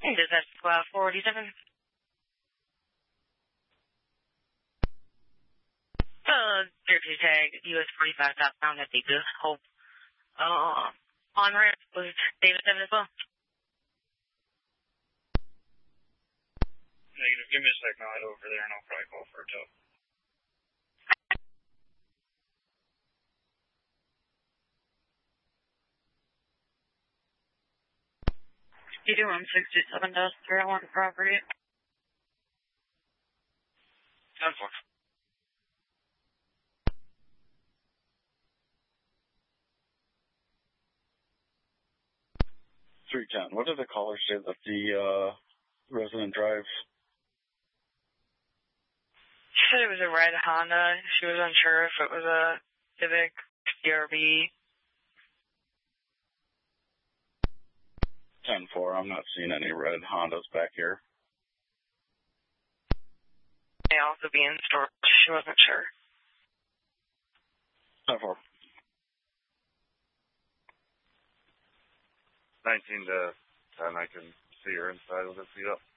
Does that 487? Jersey tag, US 45 southbound at the Good Hope. On ramp was David 7 as well. Negative. Give me a second. I'll head over there and I'll probably call for a tow. You do 167 to 301 property. 10-4. What did the caller say that the resident drives? She said it was a red Honda. She was unsure if it was a Civic, CRV. 10-4. I'm not seeing any red Hondas back here. May also be in storage. She wasn't sure. 10-4. 19 to 10. I can see her inside with her feet up.